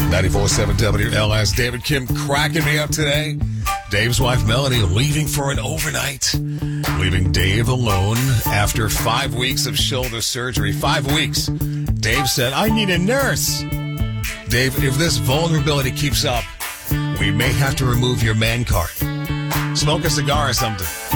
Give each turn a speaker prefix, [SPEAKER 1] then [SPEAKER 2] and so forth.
[SPEAKER 1] 94.7 WLS. David Kim cracking me up today. Dave's wife, Melanie, leaving for an overnight. Leaving Dave alone after 5 weeks of shoulder surgery. 5 weeks. Dave said, I need a nurse. Dave, if this vulnerability keeps up, we may have to remove your man card. Smoke a cigar or something.